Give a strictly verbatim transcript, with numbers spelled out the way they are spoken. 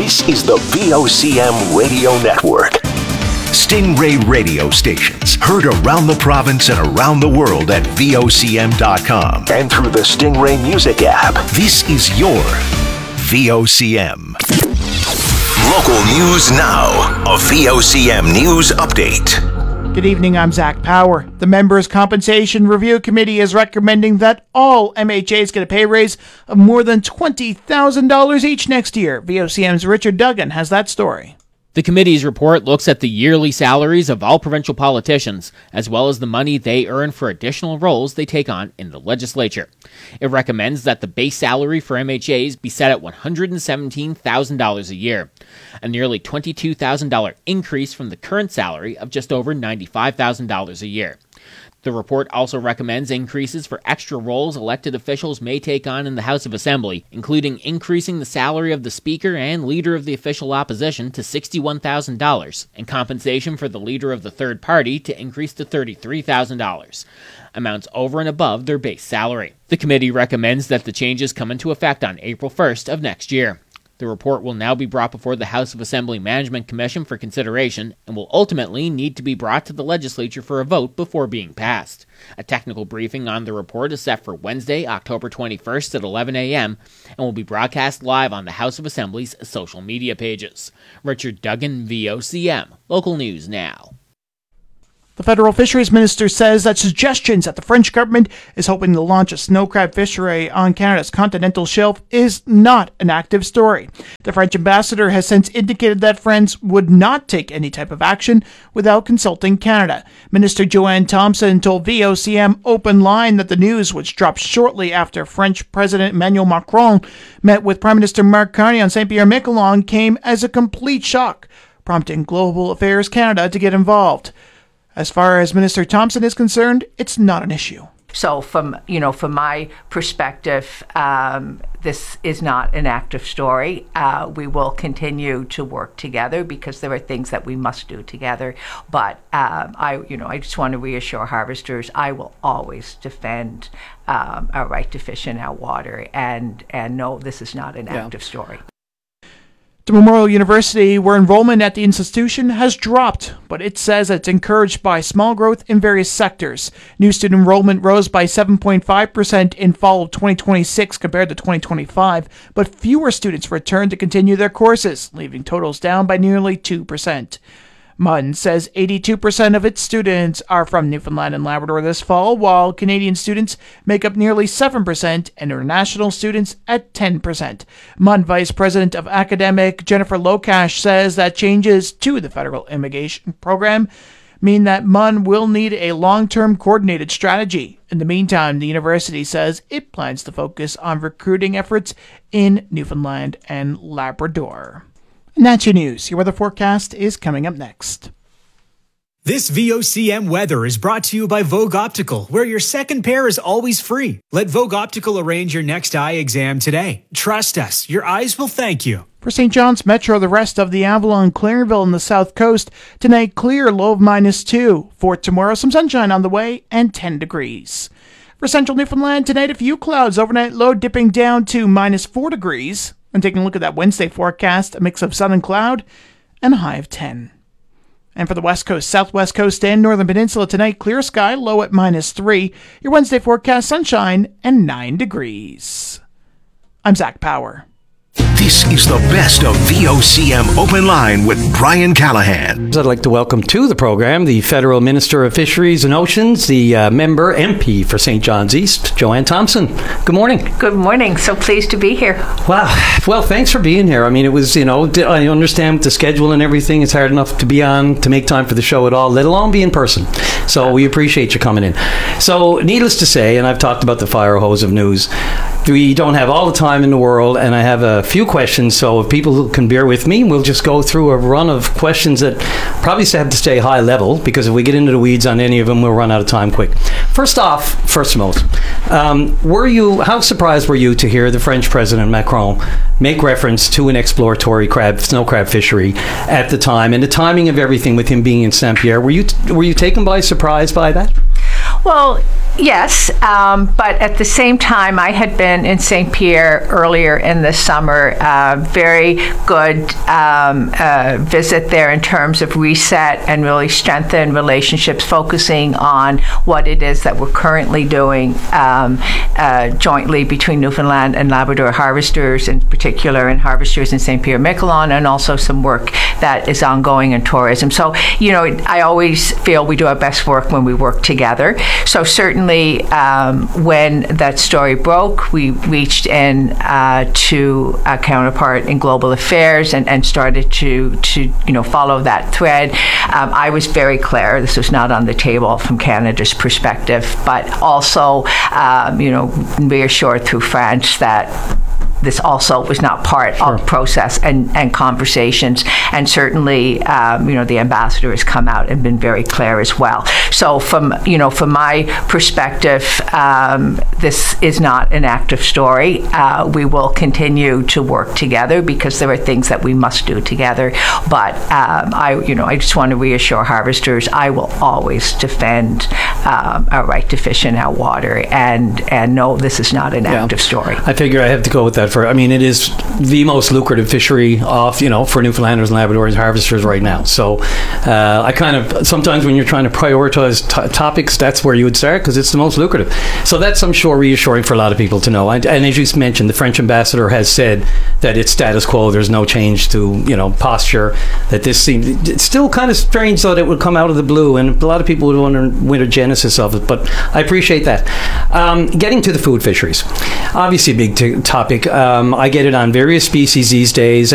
This is the V O C M Radio Network. Stingray radio stations heard around the province and around the world at V O C M dot com and through the Stingray Music app. This is your V O C M. Local news now. A V O C M News Update. Good evening, I'm Zach Power. The Members' Compensation Review Committee is recommending that all M H As get a pay raise of more than twenty thousand dollars each next year. V O C M's Richard Duggan has that story. The committee's report looks at the yearly salaries of all provincial politicians, as well as the money they earn for additional roles they take on in the legislature. It recommends that the base salary for M H As be set at one hundred seventeen thousand dollars a year, a nearly twenty-two thousand dollars increase from the current salary of just over ninety-five thousand dollars a year. The report also recommends increases for extra roles elected officials may take on in the House of Assembly, including increasing the salary of the Speaker and Leader of the Official Opposition to sixty-one thousand dollars, and compensation for the Leader of the Third Party to increase to thirty-three thousand dollars, amounts over and above their base salary. The committee recommends that the changes come into effect on April first of next year. The report will now be brought before the House of Assembly Management Commission for consideration and will ultimately need to be brought to the legislature for a vote before being passed. A technical briefing on the report is set for Wednesday, October twenty-first at eleven a.m. and will be broadcast live on the House of Assembly's social media pages. Richard Duggan, V O C M. Local News Now. The federal fisheries minister says that suggestions that the French government is hoping to launch a snow crab fishery on Canada's continental shelf is not an active story. The French ambassador has since indicated that France would not take any type of action without consulting Canada. Minister Joanne Thompson told V O C M Open Line that the news, which dropped shortly after French President Emmanuel Macron met with Prime Minister Marc Carney on Saint Pierre-Miquelon, came as a complete shock, prompting Global Affairs Canada to get involved. As far as Minister Thompson is concerned, it's not an issue. So from, you know, from my perspective, um, this is not an active story. Uh, we will continue to work together because there are things that we must do together. But um, I, you know, I just want to reassure harvesters, I will always defend um, our right to fish in our water. And, and no, this is not an yeah. active story. To Memorial University, where enrollment at the institution has dropped, but it says it's encouraged by small growth in various sectors. New student enrollment rose by seven point five percent in fall of twenty twenty-six compared to twenty twenty-five, but fewer students returned to continue their courses, leaving totals down by nearly two percent. M U N says eighty-two percent of its students are from Newfoundland and Labrador this fall, while Canadian students make up nearly seven percent and international students at ten percent. M U N Vice President of Academic Jennifer Lokash says that changes to the federal immigration program mean that M U N will need a long-term coordinated strategy. In the meantime, the university says it plans to focus on recruiting efforts in Newfoundland and Labrador. And that's your news. Your weather forecast is coming up next. This V O C M weather is brought to you by Vogue Optical, where your second pair is always free. Let Vogue Optical arrange your next eye exam today. Trust us, your eyes will thank you. For Saint John's Metro, the rest of the Avalon, Clarenville, and the South Coast, tonight clear, low of minus two. For tomorrow, some sunshine on the way and ten degrees. For central Newfoundland, tonight a few clouds, overnight low dipping down to minus four degrees. And taking a look at that Wednesday forecast, a mix of sun and cloud, and a high of ten. And for the West Coast, Southwest Coast, and Northern Peninsula tonight, clear sky, low at minus three. Your Wednesday forecast, sunshine, and nine degrees. I'm Zach Power. This is the best of V O C M Open Line with Brian Callahan. I'd like to welcome to the program the Federal Minister of Fisheries and Oceans, the uh, member M P for Saint John's East, Joanne Thompson. Good morning. Good morning. So pleased to be here. Wow. Well, thanks for being here. I mean, it was, you know, I understand with the schedule and everything, it's hard enough to be on, to make time for the show at all, let alone be in person. So we appreciate you coming in. So needless to say, and I've talked about the fire hose of news, we don't have all the time in the world, and I have a few questions, so if people can bear with me, we'll just go through a run of questions that probably have to stay high level, because if we get into the weeds on any of them, we'll run out of time quick. First off, first most, um, were you, how surprised were you to hear the French President Macron make reference to an exploratory crab, snow crab fishery at the time, and the timing of everything with him being in Saint Pierre? Were you, were you taken by surprise by that? Well, Yes, um, but at the same time, I had been in Saint Pierre earlier in the summer. Uh, very good um, uh, visit there in terms of reset and really strengthen relationships, focusing on what it is that we're currently doing um, uh, jointly between Newfoundland and Labrador harvesters, in particular, and harvesters in Saint Pierre-Miquelon, and also some work that is ongoing in tourism. So, you know, I always feel we do our best work when we work together. So certainly, Um, when that story broke, we reached in uh, to a counterpart in global affairs and, and started to, to, you know, follow that thread. Um, I was very clear this was not on the table from Canada's perspective, but also, um, you know, reassured through France that this also was not part sure. of process and, and conversations. And certainly, um, you know, the ambassador has come out and been very clear as well. So from, you know, from my perspective, um, this is not an active story. Uh, we will continue to work together because there are things that we must do together. But um, I, you know, I just want to reassure harvesters, I will always defend um, our right to fish in our water. And, and no, this is not an yeah. active story. I figure I have to go with that. For, I mean, it is the most lucrative fishery off, you know, for Newfoundlanders and Labradors harvesters right now. So uh, I kind of, sometimes when you're trying to prioritize t- topics, that's where you would start because it's the most lucrative. So that's, I'm sure, reassuring for a lot of people to know. And, and as you mentioned, the French ambassador has said that it's status quo. There's no change to, you know, posture. That this seems, it's still kind of strange though that it would come out of the blue, and a lot of people would wonder what the genesis of it. But I appreciate that. Um, getting to the food fisheries, obviously a big t- topic. Um, I get it on various species these days.